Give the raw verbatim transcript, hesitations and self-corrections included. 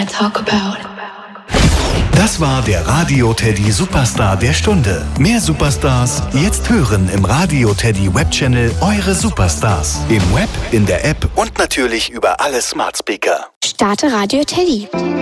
talk about. Das war der Radio Teddy Superstar der Stunde. Mehr Superstars jetzt hören im Radio Teddy Webchannel Eure Superstars. Im Web, in der App und natürlich über alle Smart Speaker. Starte Radio Teddy.